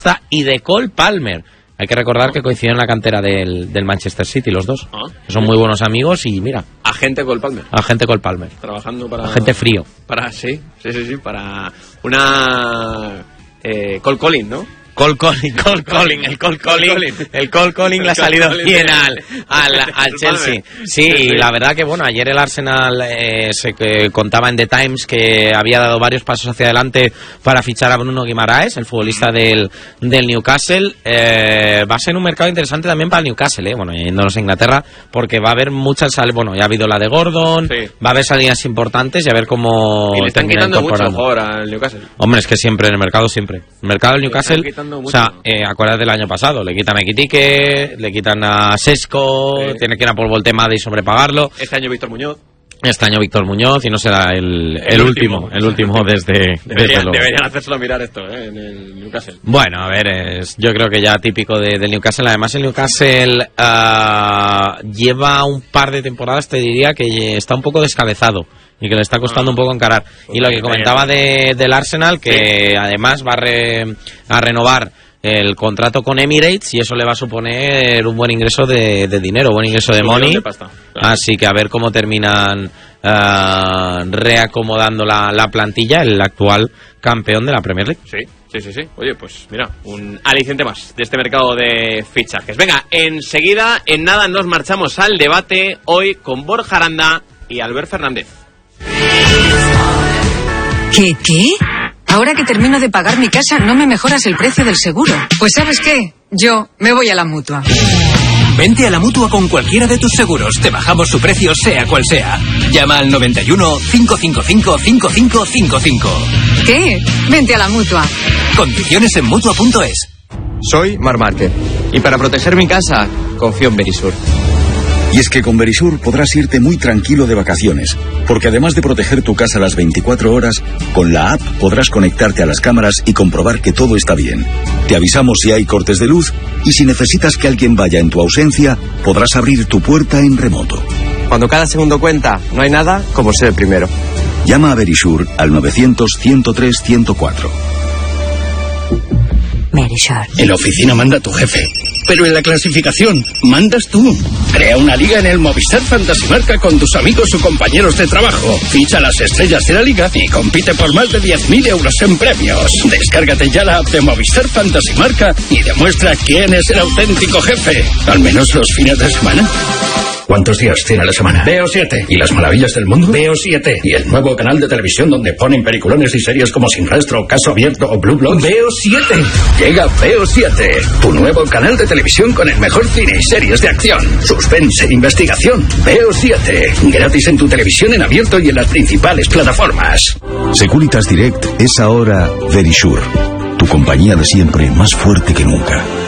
y de Cole Palmer. Hay que recordar que coincidieron en la cantera del Manchester City los dos. Que son muy buenos amigos y mira. Agente Cole Palmer. Agente Cole Palmer. Trabajando para... Agente frío. Sí, para una... Cole Calling, ¿no? El Cole Calling le ha salido bien al Chelsea. Sí, la verdad que bueno, ayer el Arsenal se contaba en The Times que había dado varios pasos hacia adelante para fichar a Bruno Guimaraes, el futbolista del Newcastle. Va a ser un mercado interesante también para el Newcastle, bueno, yéndonos a Inglaterra, porque va a haber muchas bueno, ya ha habido la de Gordon, va a haber salidas importantes y a ver cómo... Y le están quitando mucho jugador al Newcastle. Hombre, es que siempre, en el mercado siempre. El mercado del Newcastle... O sea, acuérdate del año pasado, le quitan a Ekitike, le quitan a Sesco, tiene que ir a por Voltemade y sobrepagarlo. Este año Víctor Muñoz, y no será el último desde luego. Deberían hacérselo mirar esto, en el Newcastle. Bueno, a ver, yo creo que ya típico del Newcastle. Además, el Newcastle lleva un par de temporadas, te diría, que está un poco descabezado y que le está costando un poco encarar. Y lo que comentaba del Arsenal, que además va a renovar el contrato con Emirates y eso le va a suponer un buen ingreso de dinero, buen ingreso de money. Así que a ver cómo terminan reacomodando la plantilla, el actual campeón de la Premier League. Sí. Oye, pues mira, un aliciente más de este mercado de fichajes. Venga, enseguida, en nada, nos marchamos al debate hoy con Borja Aranda y Albert Fernández. ¿Qué? Ahora que termino de pagar mi casa, ¿no me mejoras el precio del seguro? Pues ¿sabes qué? Yo me voy a la Mutua. Vente a la Mutua con cualquiera de tus seguros. Te bajamos su precio, sea cual sea. Llama al 91 555 5555. ¿Qué? Vente a la Mutua. Condiciones en Mutua.es. Soy Mar Márquez y para proteger mi casa, confío en Verisur. Y es que con Verisur podrás irte muy tranquilo de vacaciones, porque además de proteger tu casa las 24 horas, con la app podrás conectarte a las cámaras y comprobar que todo está bien. Te avisamos si hay cortes de luz y si necesitas que alguien vaya en tu ausencia, podrás abrir tu puerta en remoto. Cuando cada segundo cuenta, no hay nada como ser el primero. Llama a Verisur al 900-103-104. Verisur. En la oficina manda tu jefe, pero en la clasificación mandas tú. Crea una liga en el Movistar Fantasy Marca con tus amigos o compañeros de trabajo. Ficha las estrellas de la liga y compite por más de 10.000 euros en premios. Descárgate ya la app de Movistar Fantasy Marca y demuestra quién es el auténtico jefe. Al menos los fines de semana. ¿Cuántos días tiene la semana? Veo 7. ¿Y las maravillas del mundo? Veo 7. ¿Y el nuevo canal de televisión donde ponen peliculones y series como Sin Rastro, Caso Abierto o Blue Bloods? Veo 7. Llega Veo 7, tu nuevo canal de televisión con el mejor cine y series de acción, suspense, investigación. Veo 7. Gratis en tu televisión en abierto y en las principales plataformas. Securitas Direct es ahora Verisur, tu compañía de siempre más fuerte que nunca.